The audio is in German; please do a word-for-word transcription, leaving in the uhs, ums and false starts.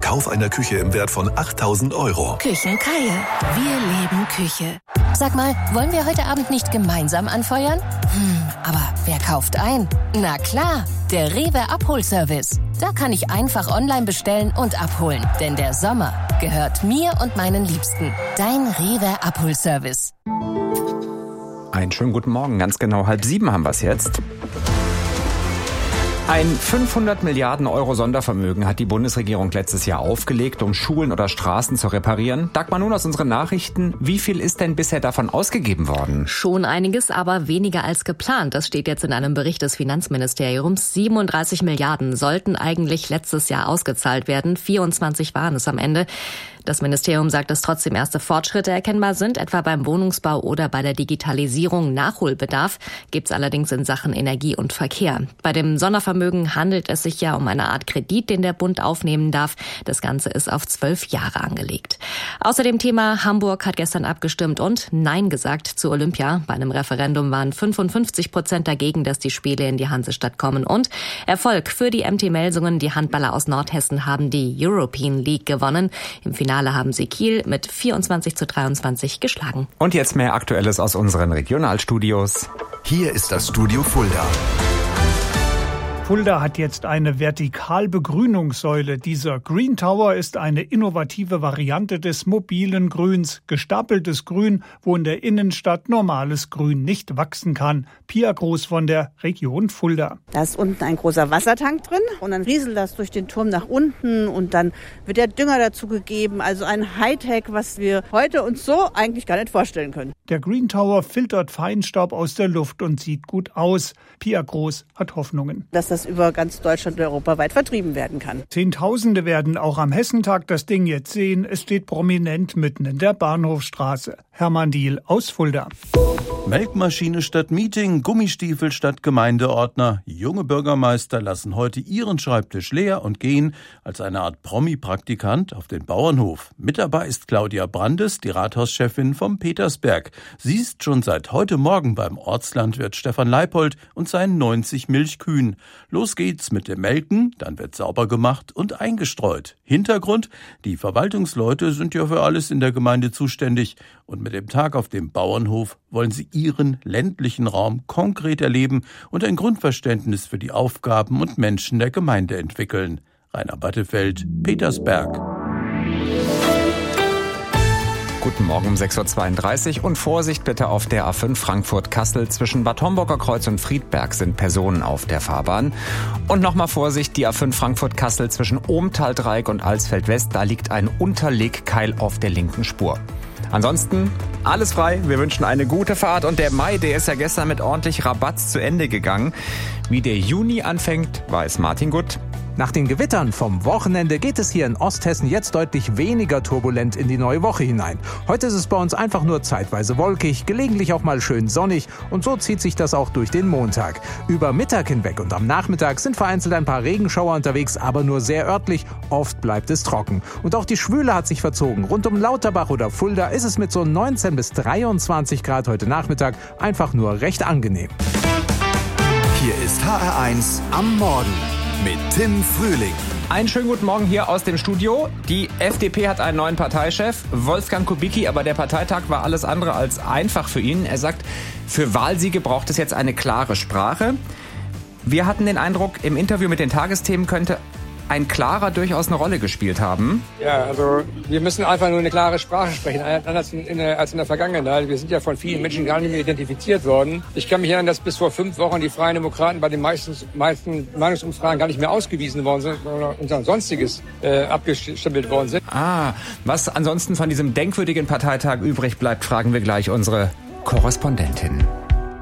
Kauf einer Küche im Wert von achttausend Euro. Küchenkreie. Wir leben Küche. Sag mal, wollen wir heute Abend nicht gemeinsam anfeuern? Hm, aber wer kauft ein? Na klar, der Rewe Abholservice. Da kann ich einfach online bestellen und abholen. Denn der Sommer gehört mir und meinen Liebsten. Dein Rewe Abholservice. Einen schönen guten Morgen. Ganz genau halb sieben haben wir es jetzt. Ein fünfhundert Milliarden Euro Sondervermögen hat die Bundesregierung letztes Jahr aufgelegt, um Schulen oder Straßen zu reparieren. Dagmar, nun aus unseren Nachrichten. Wie viel ist denn bisher davon ausgegeben worden? Schon einiges, aber weniger als geplant. Das steht jetzt in einem Bericht des Finanzministeriums. siebenunddreißig Milliarden sollten eigentlich letztes Jahr ausgezahlt werden. vierundzwanzig waren es am Ende. Das Ministerium sagt, dass trotzdem erste Fortschritte erkennbar sind, etwa beim Wohnungsbau oder bei der Digitalisierung. Nachholbedarf gibt es allerdings in Sachen Energie und Verkehr. Bei dem Sondervermögen handelt es sich ja um eine Art Kredit, den der Bund aufnehmen darf. Das Ganze ist auf zwölf Jahre angelegt. Außer dem Thema Hamburg hat gestern abgestimmt und Nein gesagt zu Olympia. Bei einem Referendum waren fünfundfünfzig Prozent dagegen, dass die Spiele in die Hansestadt kommen. Und Erfolg für die M T Melsungen. Die Handballer aus Nordhessen haben die European League gewonnen. Im Finale haben sie Kiel mit vierundzwanzig zu dreiundzwanzig geschlagen. Und jetzt mehr Aktuelles aus unseren Regionalstudios. Hier ist das Studio Fulda. Fulda hat jetzt eine Vertikalbegrünungssäule. Dieser Green Tower ist eine innovative Variante des mobilen Grüns. Gestapeltes Grün, wo in der Innenstadt normales Grün nicht wachsen kann. Pia Groß von der Region Fulda. Da ist unten ein großer Wassertank drin und dann rieselt das durch den Turm nach unten und dann wird der Dünger dazu gegeben. Also ein Hightech, was wir heute uns so eigentlich gar nicht vorstellen können. Der Green Tower filtert Feinstaub aus der Luft und sieht gut aus. Pia Groß hat Hoffnungen, dass das über ganz Deutschland und europaweit vertrieben werden kann. Zehntausende werden auch am Hessentag das Ding jetzt sehen. Es steht prominent mitten in der Bahnhofstraße. Hermann Diehl aus Fulda. Melkmaschine statt Meeting, Gummistiefel statt Gemeindeordner. Junge Bürgermeister lassen heute ihren Schreibtisch leer und gehen als eine Art Promi-Praktikant auf den Bauernhof. Mit dabei ist Claudia Brandes, die Rathauschefin vom Petersberg. Sie ist schon seit heute Morgen beim Ortslandwirt Stefan Leipold und seinen neunzig Milchkühen. Los geht's mit dem Melken, dann wird sauber gemacht und eingestreut. Hintergrund: Die Verwaltungsleute sind ja für alles in der Gemeinde zuständig und mit dem Tag auf dem Bauernhof wollen sie ihren ländlichen Raum konkret erleben und ein Grundverständnis für die Aufgaben und Menschen der Gemeinde entwickeln. Rainer Battefeld, Petersberg. Guten Morgen um sechs Uhr zweiunddreißig und Vorsicht bitte auf der A fünf Frankfurt-Kassel. Zwischen Bad Homburger Kreuz und Friedberg sind Personen auf der Fahrbahn. Und nochmal Vorsicht, die A fünf Frankfurt-Kassel zwischen Ohmtal-Dreieck und Alsfeld-West. Da liegt ein Unterlegkeil auf der linken Spur. Ansonsten alles frei. Wir wünschen eine gute Fahrt. Und der Mai, der ist ja gestern mit ordentlich Rabatz zu Ende gegangen. Wie der Juni anfängt, weiß Martin Gutt. Nach den Gewittern vom Wochenende geht es hier in Osthessen jetzt deutlich weniger turbulent in die neue Woche hinein. Heute ist es bei uns einfach nur zeitweise wolkig, gelegentlich auch mal schön sonnig und so zieht sich das auch durch den Montag. Über Mittag hinweg und am Nachmittag sind vereinzelt ein paar Regenschauer unterwegs, aber nur sehr örtlich. Oft bleibt es trocken. Und auch die Schwüle hat sich verzogen. Rund um Lauterbach oder Fulda ist es mit so neunzehn bis dreiundzwanzig Grad heute Nachmittag einfach nur recht angenehm. Hier ist H R eins am Morgen mit Tim Frühling. Einen schönen guten Morgen hier aus dem Studio. Die F D P hat einen neuen Parteichef, Wolfgang Kubicki, aber der Parteitag war alles andere als einfach für ihn. Er sagt, für Wahlsiege braucht es jetzt eine klare Sprache. Wir hatten den Eindruck, im Interview mit den Tagesthemen könnte ein klarer durchaus eine Rolle gespielt haben. Ja, also wir müssen einfach nur eine klare Sprache sprechen, anders in, in der, als in der Vergangenheit. Wir sind ja von vielen Menschen gar nicht mehr identifiziert worden. Ich kann mich erinnern, dass bis vor fünf Wochen die Freien Demokraten bei den meisten, meisten Meinungsumfragen gar nicht mehr ausgewiesen worden sind, sondern unser Sonstiges äh, abgestempelt worden sind. Ah, was ansonsten von diesem denkwürdigen Parteitag übrig bleibt, fragen wir gleich unsere Korrespondentin.